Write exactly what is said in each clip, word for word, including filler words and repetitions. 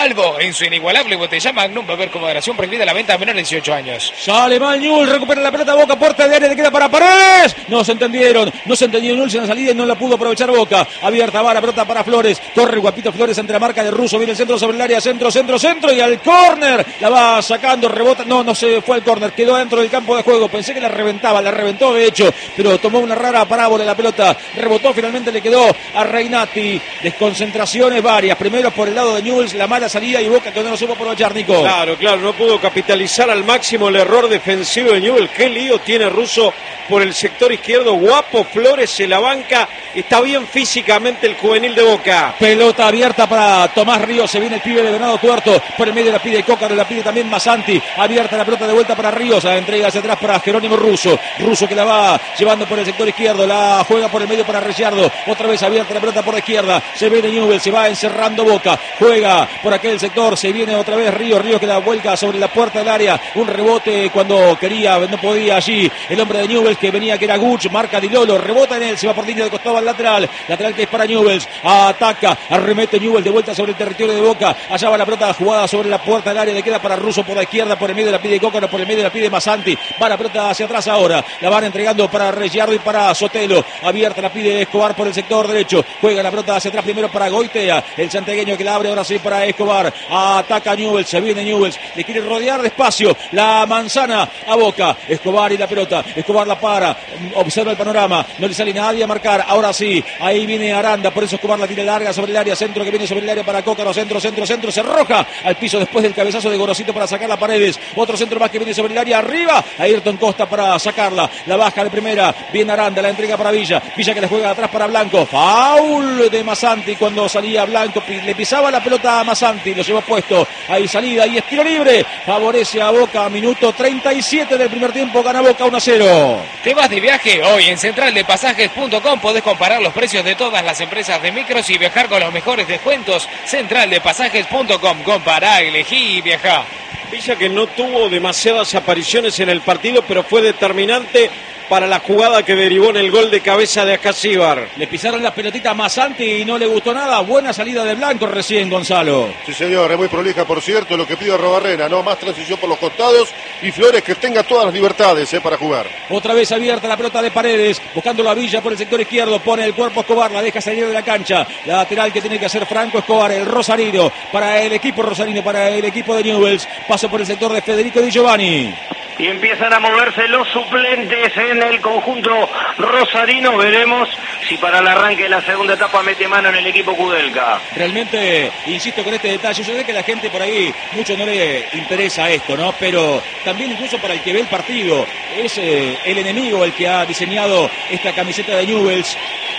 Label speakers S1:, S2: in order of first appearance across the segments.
S1: Albo, en su inigualable botella Magnum, beber con moderación, prohibida la venta a menores de dieciocho años.
S2: Sale mal Newell's, recupera la pelota Boca, puerta de área, le queda para Paredes. No se entendieron, no se entendió Newell's en la salida y no la pudo aprovechar Boca. Abierta va la pelota para Flores, corre el guapito Flores ante la marca de Russo, viene el centro sobre el área, centro, centro, centro y al córner. La va sacando, rebota, no, no se fue al córner, quedó dentro del campo de juego. Pensé que la reventaba, la reventó de hecho, pero tomó una rara parábola la pelota, rebotó, finalmente le quedó a Reinati. Desconcentraciones varias, primero por el lado de Newell's, la mala salida y Boca que no lo supo aprovechar, Nico.
S3: Claro, claro, no pudo capitalizar al máximo el error defensivo de Newell's. Qué lío tiene Russo por el sector izquierdo. Guapo Flores se la banca. Está bien físicamente el juvenil de Boca.
S2: Pelota abierta para Tomás Ríos. Se viene el pibe de Venado Tuerto. Por el medio la pide Cócaro, la pide también Masanti. Abierta la pelota de vuelta para Ríos. La entrega hacia atrás para Jerónimo Russo. Russo que la va llevando por el sector izquierdo. La juega por el medio para Ricciardo. Otra vez abierta la pelota por la izquierda. Se viene Newell's. Se va encerrando Boca. Juega por aquel sector. Se viene otra vez Ríos. Ríos que la vuelca sobre la puerta del área. Un rebote cuando quería. No podía allí. El hombre de Newell's que venía que era Guch. Marca Di Lolo. Rebota en él. Se va por línea de costado al lateral. Lateral que es para Newell's. Ataca. Arremete Newell's de vuelta sobre el territorio de Boca. Allá va la pelota jugada sobre la puerta del área. Le queda para Russo por la izquierda. Por el medio la pide Cócaro. Por el medio la pide Masanti. Va la pelota hacia atrás ahora. La van entregando para Ricciardo y para Sotelo. Abierta la pide Escobar por el sector derecho. Juega la pelota hacia atrás primero para Goitea. El santiagueño que la abre ahora sí para Escobar. Ataca Newell's. Se viene Newell's. Le quiere rodear despacio la manzana a Boca. Escobar y la pelota. Escobar la para. Observa el panorama. No le sale nadie a marcar. Ahora sí. Ahí viene Aranda. Por eso Escobar la tira larga sobre el área. Centro que viene sobre el área para Cócaro. Centro, centro, centro. Se arroja al piso después del cabezazo de Gorosito para sacar la Paredes. Otro centro más que viene sobre el área. Arriba. Ayrton Costa para sacarla. La baja de primera. Viene Aranda. La entrega para Villa. Villa que le juega atrás para Blanco. Foul de Masanti cuando salía Blanco. Le pisaba la pelota a Masanti. Lo llevó puesto. Ahí salida. Y estilo libre. Favorece a Boca. Minuto treinta y siete del primer tiempo. Gana Boca uno a cero.
S1: ¿Te vas de viaje? Hoy en central de pasajes punto com podés comparar los precios de todas las empresas de micros y viajar con los mejores descuentos. central de pasajes punto com. Compará, elegí y viajá.
S3: Villa que no tuvo demasiadas apariciones en el partido, pero fue determinante para la jugada que derivó en el gol de cabeza de Acasíbar.
S2: Le pisaron las pelotitas a Masanti y no le gustó nada. Buena salida de Blanco recién, Gonzalo.
S4: Sí, señor, es muy prolija, por cierto, lo que pide Robarrena, ¿no? Más transición por los costados y Flores que tenga todas las libertades, ¿eh? Para jugar.
S2: Otra vez abierta la pelota de Paredes, buscando la Villa por el sector izquierdo, pone el cuerpo Escobar, la deja salir de la cancha. La lateral que tiene que hacer Franco Escobar, el rosarino, para el equipo rosarino, para el equipo de Newell's. Paso por el sector de Federico Di Giovanni.
S5: Y empiezan a moverse los suplentes en el conjunto rosarino. Veremos si para el arranque de la segunda etapa mete mano en el equipo Kudelka.
S2: Realmente, insisto con este detalle, yo sé que a la gente por ahí mucho no le interesa esto, ¿no? Pero también incluso para el que ve el partido, es eh, el enemigo el que ha diseñado esta camiseta de Newell's,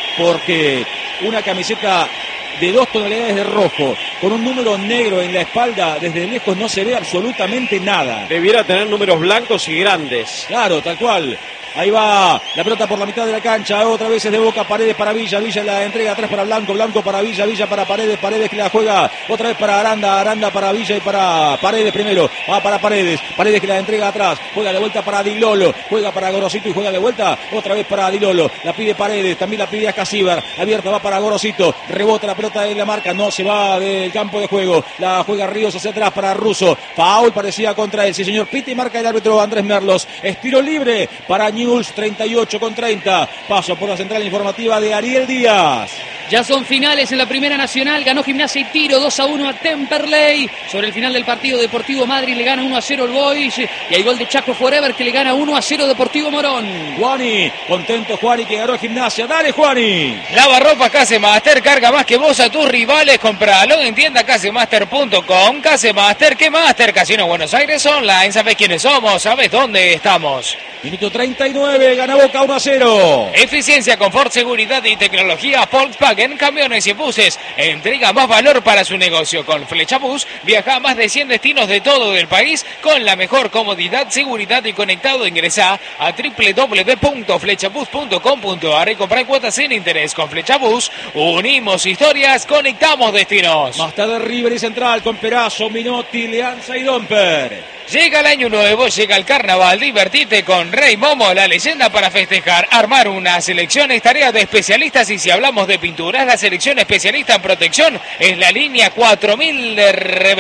S2: porque una camiseta de dos tonalidades de rojo, con un número negro en la espalda, desde lejos no se ve absolutamente nada.
S3: Debiera tener números blancos y grandes.
S2: Claro, tal cual. Ahí va la pelota por la mitad de la cancha, otra vez es de Boca, Paredes para Villa, Villa la entrega atrás para Blanco, Blanco para Villa, Villa para Paredes, Paredes que la juega otra vez para Aranda, Aranda para Villa y para Paredes primero, va para Paredes, Paredes que la entrega atrás, juega de vuelta para Di Lolo, juega para Gorosito y juega de vuelta otra vez para Di Lolo, la pide Paredes, también la pide Acasíbar, abierta va para Gorosito, rebota la pelota en la marca, no se va del campo de juego, la juega Ríos hacia atrás para Russo, foul parecía contra él, sí señor, pita y marca el árbitro Andrés Merlos, estilo libre para Newell's, treinta y ocho con treinta. Paso por la central informativa de Ariel Díaz.
S6: Ya son finales en la Primera Nacional. Ganó Gimnasia y Tiro dos a uno a Temperley. Sobre el final del partido, Deportivo Madrid le gana uno a cero el Boys. Y hay gol de Chaco Forever que le gana uno a cero Deportivo Morón.
S2: Juani, contento Juani que ganó Gimnasia. Dale Juani.
S1: Lavarropas Casemaster, carga más que vos a tus rivales. Compralo en tienda casemaster punto com. Casemaster, ¿qué Master? Casino Buenos Aires Online. ¿Sabés quiénes somos? ¿Sabés dónde estamos?
S2: Minuto treinta y nueve, gana Boca uno a cero.
S1: Eficiencia, confort, seguridad y tecnología. Volkswagen, camiones y buses. Entrega más valor para su negocio. Con Flecha Bus, viaja a más de cien destinos de todo el país con la mejor comodidad, seguridad y conectado. Ingresa a doble u doble u doble u punto flechabus punto com punto a r y comprar cuotas sin interés. Con Flecha Bus, unimos historias, conectamos destinos.
S2: Más tarde River y Central con Perazo, Minotti, Leanza y Domper.
S1: Llega el año nuevo, llega el carnaval, divertite con Rey Momo, la leyenda para festejar. Armar una selección es tarea de especialistas y si hablamos de pinturas, la selección especialista en protección es la línea cuatro mil de Revestir.